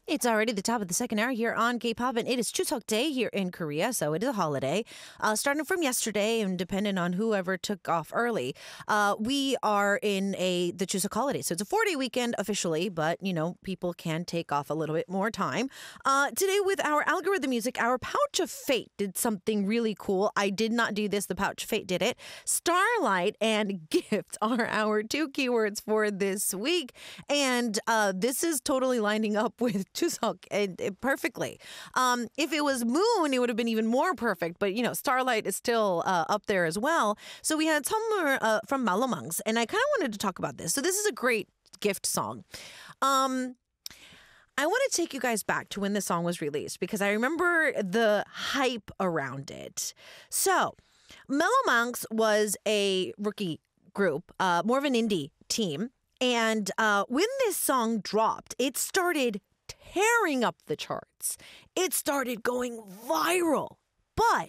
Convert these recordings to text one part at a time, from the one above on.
It's already the top of the second hour here on K-Pop, and it is Chuseok Day here in Korea, so it is a holiday. Starting from yesterday, and depending on whoever took off early, we are in the Chuseok holiday. So it's a 4-day weekend officially, but, people can take off a little bit more time. Today with our algorithm music, our Pouch of Fate did something really cool. I did not do this. The Pouch of Fate did it. Starlight and gift are our two keywords for this week, and this is totally lining up with Chuseok perfectly. If it was moon, it would have been even more perfect. But, starlight is still up there as well. So we had Summer from Malomangs, and I kind of wanted to talk about this. So this is a great gift song. I want to take you guys back to when the song was released because I remember the hype around it. So Malomangs was a rookie group, more of an indie team. And when this song dropped, it started tearing up the charts. It started going viral. But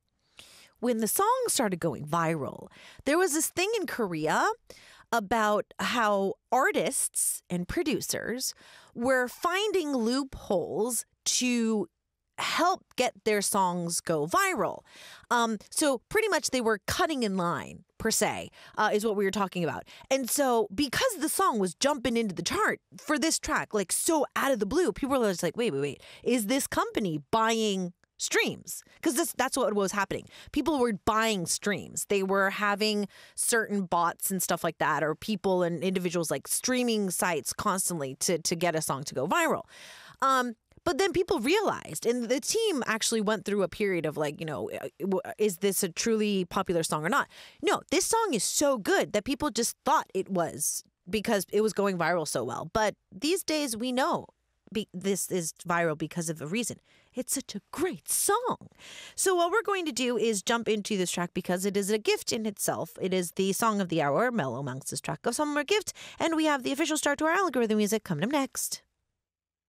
when the song started going viral, there was this thing in Korea about how artists and producers were finding loopholes to help get their songs go viral. So pretty much they were cutting in line, per se, is what we were talking about. And so because the song was jumping into the chart for this track, like so out of the blue, people were just like, wait, is this company buying streams? Because that's what was happening. People were buying streams. They were having certain bots and stuff like that, or people and individuals like streaming sites constantly to get a song to go viral. But then people realized, and the team actually went through a period of like, is this a truly popular song or not? No, this song is so good that people just thought it was because it was going viral so well. But these days we know this is viral because of a reason. It's such a great song. So what we're going to do is jump into this track because it is a gift in itself. It is the song of the hour, Malomangs' track of Summer Gift. And we have the official start to our algorithm music coming up next.